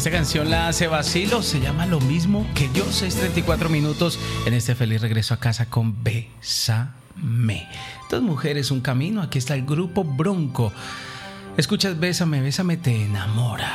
Esta canción la hace Vacilo, se llama Lo Mismo que Yo, 6:34 minutos en este feliz regreso a casa con Bésame. Dos mujeres, un camino, aquí está el grupo Bronco. Escuchas Bésame, Bésame, te enamora.